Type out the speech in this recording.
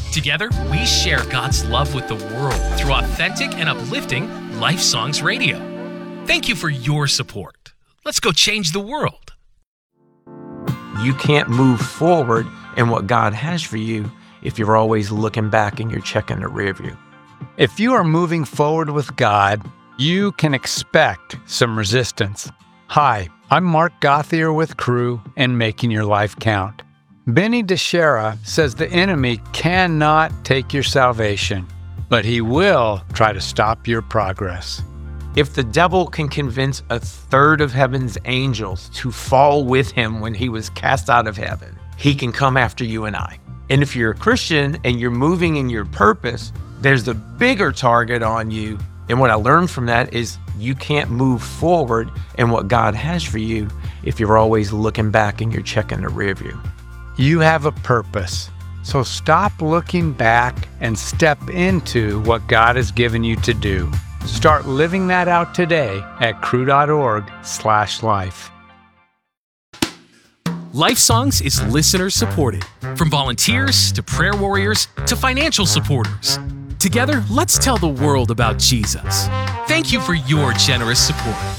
Together, we share God's love with the world through authentic and uplifting Life Songs Radio. Thank you for your support. Let's go change the world. You can't move forward in what God has for you if you're always looking back and you're checking the rear view. If you are moving forward with God, you can expect some resistance. Hi, I'm Mark Gauthier with Crew and Making Your Life Count. Benny DeShera says the enemy cannot take your salvation, but he will try to stop your progress. If the devil can convince a third of heaven's angels to fall with him when he was cast out of heaven, he can come after you and I. And if you're a Christian and you're moving in your purpose, there's a bigger target on you. And what I learned from that is you can't move forward in what God has for you if you're always looking back and you're checking the rear view. You have a purpose, so stop looking back and step into what God has given you to do. Start living that out today at crew.org/life. Life Songs is listener supported, from volunteers to prayer warriors to financial supporters. Together, let's tell the world about Jesus. Thank you for your generous support.